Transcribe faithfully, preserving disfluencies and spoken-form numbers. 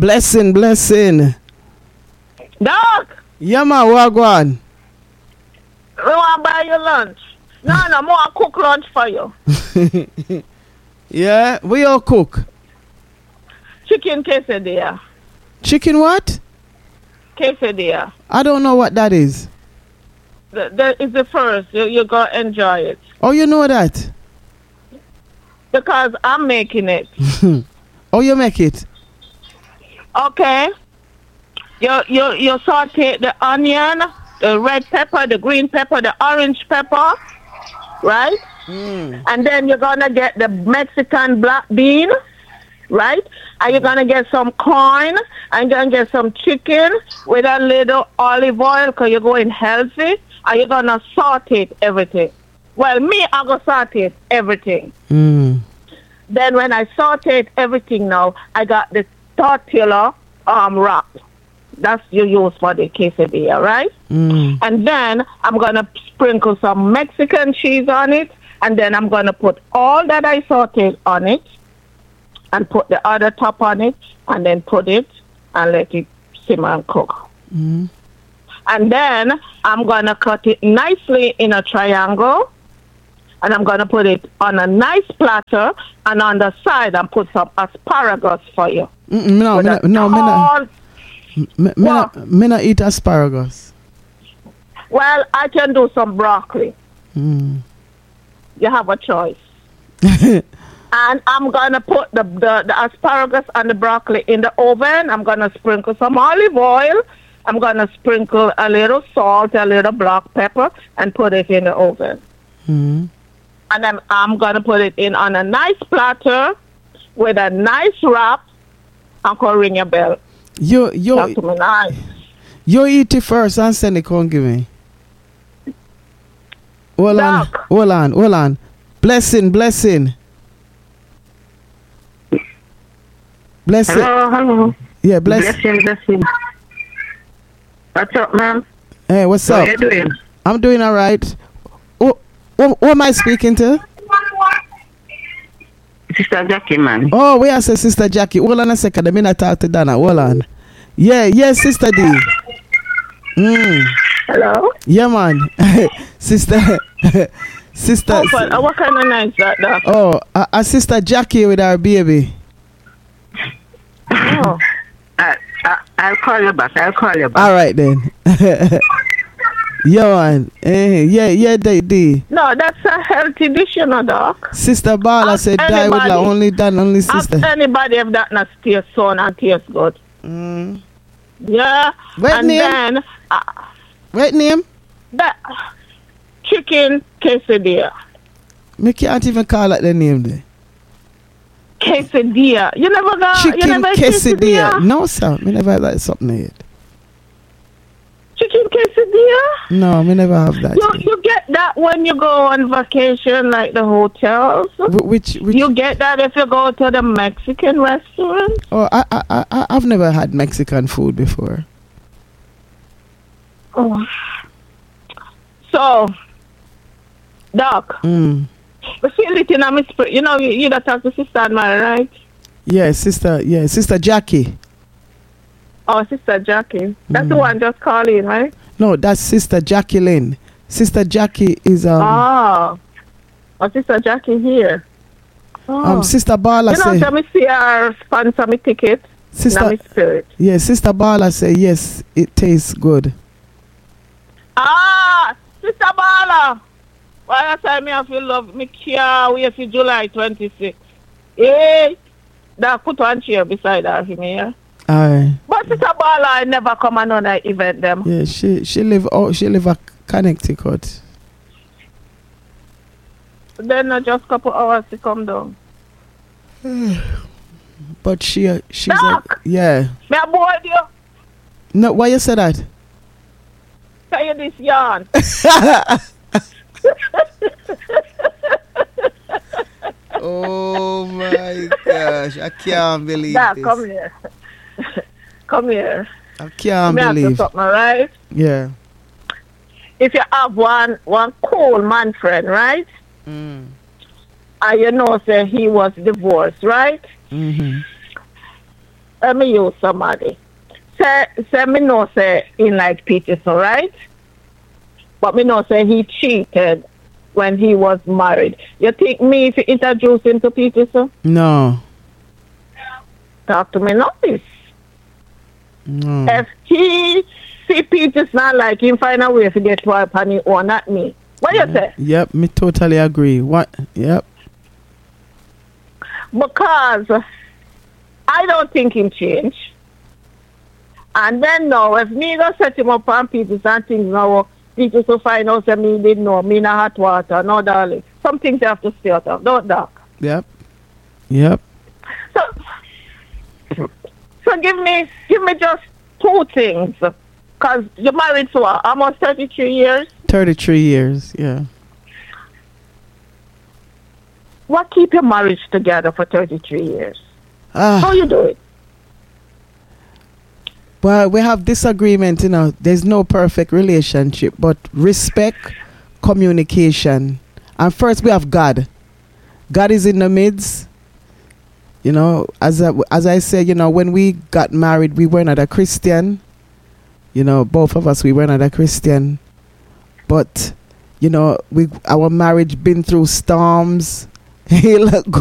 Blessing, blessing. Dog, Yeah, man, wagwan. we want to buy you lunch. No, no, more cook lunch for you. Yeah, we all cook. Chicken quesadilla. Chicken what? Quesadilla. I don't know what that is. The, the, it's the first. You, you're going to enjoy it. Oh, you know that? Because I'm making it. Oh, you make it? Okay? You, you, you saute the onion, the red pepper, the green pepper, the orange pepper, right? Mm. And then you're going to get the Mexican black bean, right? And you're going to get some corn, and you're going to get some chicken with a little olive oil because you're going healthy, and you're going to saute everything. Well, me, I'm going to saute everything. Mm. Then when I sauteed everything now, I got the tortilla um, wrap. That's you use for the quesadilla, right? Mm. And then I'm going to sprinkle some Mexican cheese on it. And then I'm going to put all that I sauteed on it. And put the other top on it. And then put it and let it simmer and cook. Mm. And then I'm going to cut it nicely in a triangle. And I'm going to put it on a nice platter. And on the side, I'm put some asparagus for you. Mm-mm, no, me, With a no, me, tall- no, me, me, What? no, me not eat asparagus. Well, I can do some broccoli. Mm. You have a choice. And I'm going to put the, the, the asparagus and the broccoli in the oven. I'm going to sprinkle some olive oil. I'm going to sprinkle a little salt, a little black pepper, and put it in the oven. Mm. And then I'm going to put it in on a nice platter with a nice wrap. I'm going to ring your bell. You, you, Talk to me nice. you eat it first and send it, come give me. Hold on, Doc. hold on, hold on. Blessing, blessing. Blessing. Hello, hello. Yeah, bless. Blessing, blessing. What's up, ma'am? Hey, what's How up? you doing? I'm doing all right. Who, who, who am I speaking to? Sister Jackie, man. Oh, we are say Sister Jackie. Hold on a second. Let me not talk to Dana. Hold on. Yeah, yeah, Sister D. Mm. Hello? Yeah, man. Sister. Sister. Oh, but, uh, what kind of nice that, Doc? Oh, a, a Sister Jackie with our baby. Oh. I, I, I'll call you back. I'll call you back. All right, then. Yeah, man. Eh, yeah, yeah, D. D. No, that's a healthy dish, you know, Doc. Sister Bala Ask said die with anybody. la only done, only sister. Ask anybody if that not taste sound and taste good. Mm. Yeah. What and name? then uh, What name? that chicken quesadilla. Me can't even call it the name there. Quesadilla. You never got Chicken you never had quesadilla. No, sir. Me never had that something yet. Chicken quesadilla? No, me never have that. You you get that when you go on vacation like the hotels. Wh- Which, which? You get that if you go to the Mexican restaurant. Oh, I, I, I, I- I've never had Mexican food before. Oh. So, Doc, Mm. I feel it in my spirit. You know, you, you that talk to Sister Anne-Marie, right? Yeah, sister. Yeah, Sister Jackie. Oh, Sister Jackie. That's the Mm. one just calling, right? No, that's Sister Jacqueline. Sister Jackie is um oh. Oh, Sister Jackie here. Oh. um Sister Bala you know, say let me see her sponsor me ticket. In Sister my spirit. yeah Sister Bala say yes, it tastes good. Ah, Sister Bala. Why I say me I feel love me care wait for July twenty-sixth. Hey, that put one chair beside her for me, yeah? Aye. But Sister Bala, I never come on on that event them. Yeah, she she live oh she live at Connecticut. Then uh, just couple hours to come down. But she uh, she's a, Doc! yeah. Me I board you. No, why you say that? Tell you this yarn. Oh my gosh, I can't believe Doc, this. come here. Come here. I can't Me ask you believe. something, right? Yeah. If you have one one cool man friend, right? Mm. And you know say he was divorced, right? Mm-hmm. let me use somebody. Say, say me know say in like Peterson, right? But me know say he cheated when he was married. You think me if you introduce him to Peterson? No. Talk to me notice. No. If he see Peterson like him, find a way to get wife on his own, not me. What yeah. you say? Yep, me totally agree. What? Yep. Because I don't think him change. And then now, if me go set him up on Peterson and things now, people to find out that me didn't know, me not hot water, no darling. Some things you have to stay out of, don't dark. Yep. Yep. So, so give me, give me just two things. Because you're married for what, almost thirty-three years? thirty-three years, yeah. What keep your marriage together for thirty-three years? Ah. How you do it? Well, we have disagreement, you know. There's no perfect relationship, but respect, communication. And first we have God. God is in the midst. You know, as I, as I said, you know, when we got married, we were not a Christian. You know, both of us, we were not a Christian. But, you know, we our marriage been through storms. He let go